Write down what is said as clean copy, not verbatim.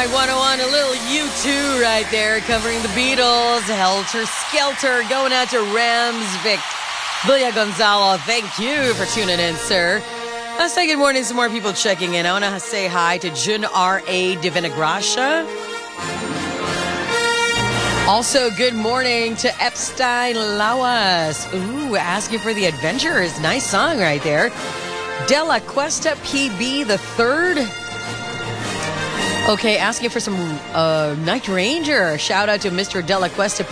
My 101, a little U2 right there, covering the Beatles. Helter Skelter, going out to Ramsvik. Villa Gonzalo, thank you for tuning in, sir. Let's say good morning to some more people checking in. I want to say hi to Jun R.A. Divinagracia. Also, good morning to Epstein Lawas. Ooh, asking for the Adventurers. Nice song right there. Della Cuesta PB the third. Okay, asking for some Night Ranger. Shout out to Mr. Della Cuesta